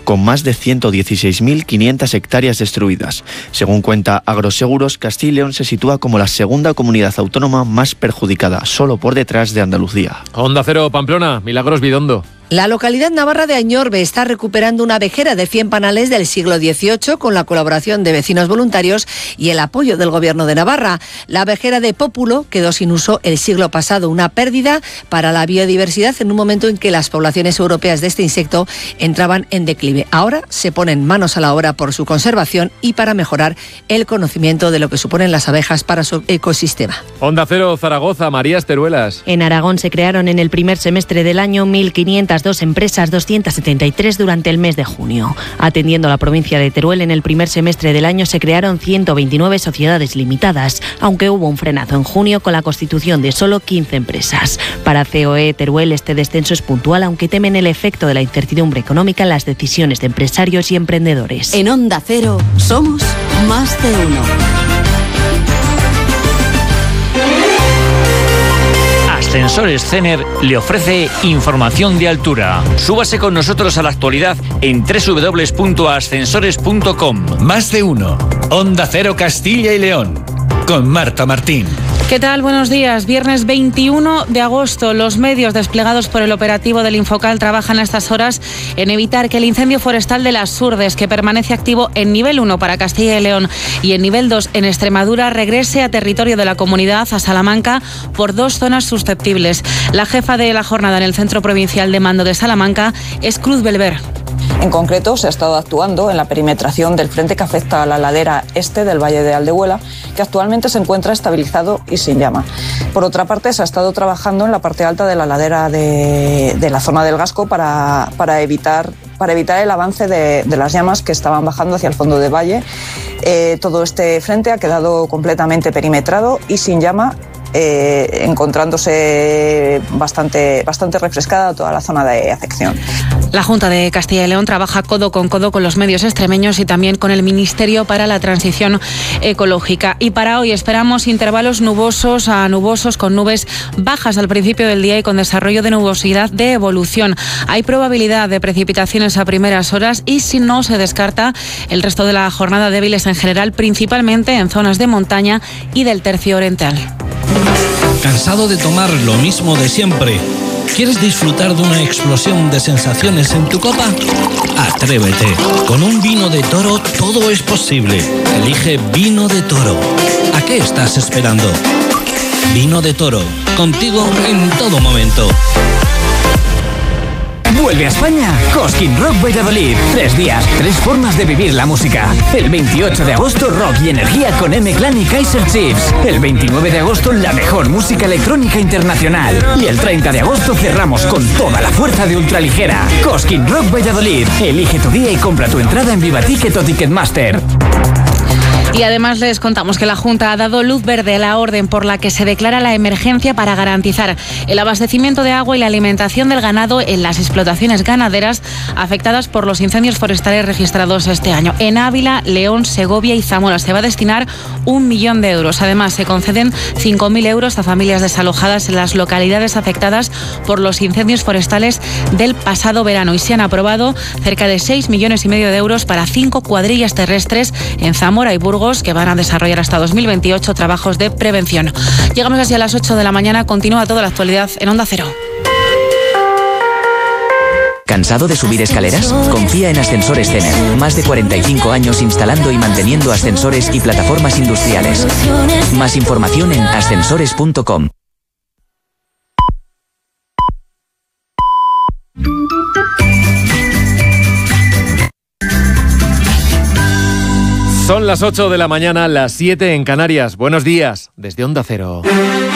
con más de 116.500 hectáreas destruidas. Según cuenta Agroseguros, Castilla y León se sitúa como la segunda comunidad autónoma más perjudicada, solo por detrás de Andalucía. Onda Cero, Pamplona, Milagros Bidondo. La localidad navarra de Añorbe está recuperando una vejera de 100 panales del siglo XVIII con la colaboración de vecinos voluntarios y el apoyo del Gobierno de Navarra. La vejera de Pópulo quedó sin uso el siglo pasado, una pérdida para la biodiversidad en un momento en que las poblaciones europeas de este insecto entraban en declive. Ahora se ponen manos a la obra por su conservación y para mejorar el conocimiento de lo que suponen las abejas para su ecosistema. Onda Cero, Zaragoza, Marías Teruelas. En Aragón se crearon en el primer semestre del año 1.502 empresas, 273 durante el mes de junio. Atendiendo a la provincia de Teruel, en el primer semestre del año se crearon 129 sociedades limitadas, aunque hubo un frenazo en junio con la constitución de solo 15 empresas. Para COE Teruel, este descenso es puntual, aunque temen el efecto de la incertidumbre económica en las decisiones de empresarios y emprendedores. En Onda Cero somos más de uno. Ascensores Cener le ofrece información de altura. Súbase con nosotros a la actualidad en www.ascensores.com. Más de uno. Onda Cero Castilla y León. Con Marta Martín. ¿Qué tal? Buenos días. Viernes 21 de agosto. Los medios desplegados por el operativo del Infocal trabajan a estas horas en evitar que el incendio forestal de Las Surdes, que permanece activo en nivel 1 para Castilla y León y en nivel 2 en Extremadura, regrese a territorio de la comunidad, a Salamanca, por 2 zonas susceptibles. La jefa de la jornada en el Centro Provincial de Mando de Salamanca es Cruz Belver. En concreto, se ha estado actuando en la perimetración del frente que afecta a la ladera este del Valle de Aldehuela, que actualmente se encuentra estabilizado y sin llama. Por otra parte, se ha estado trabajando en la parte alta de la ladera de la zona del Gasco para evitar el avance de las llamas que estaban bajando hacia el fondo del valle. Todo este frente ha quedado completamente perimetrado y sin llama, encontrándose bastante refrescada toda la zona de afección. La Junta de Castilla y León trabaja codo con los medios extremeños y también con el Ministerio para la Transición Ecológica. Y para hoy esperamos intervalos nubosos a nubosos con nubes bajas al principio del día y con desarrollo de nubosidad de evolución. Hay probabilidad de precipitaciones a primeras horas y, si no se descarta, el resto de la jornada débiles en general, principalmente en zonas de montaña y del tercio oriental. ¿Cansado de tomar lo mismo de siempre? ¿Quieres disfrutar de una explosión de sensaciones en tu copa? Atrévete. Con un vino de Toro todo es posible. Elige Vino de Toro. ¿A qué estás esperando? Vino de Toro. Contigo en todo momento. Vuelve a España Cosquín Rock Valladolid. 3 días, 3 formas de vivir la música. El 28 de agosto, rock y energía con M-Clan y Kaiser Chiefs. El 29 de agosto, la mejor música electrónica internacional. Y el 30 de agosto cerramos con toda la fuerza de ultraligera. Cosquín Rock Valladolid. Elige tu día y compra tu entrada en Vivaticket o Ticketmaster. Y además les contamos que la Junta ha dado luz verde a la orden por la que se declara la emergencia para garantizar el abastecimiento de agua y la alimentación del ganado en las explotaciones ganaderas afectadas por los incendios forestales registrados este año. En Ávila, León, Segovia y Zamora se va a destinar 1 millón de euros. Además, se conceden 5.000 euros a familias desalojadas en las localidades afectadas por los incendios forestales del pasado verano y se han aprobado cerca de 6,5 millones de euros para 5 cuadrillas terrestres en Zamora y Burgos, que van a desarrollar hasta 2028 trabajos de prevención. Llegamos así a las 8 de la mañana. Continúa toda la actualidad en Onda Cero. ¿Cansado de subir escaleras? Confía en Ascensores Cener. Más de 45 años instalando y manteniendo ascensores y plataformas industriales. Más información en ascensores.com. Son las 8 de la mañana, las 7 en Canarias. Buenos días, desde Onda Cero.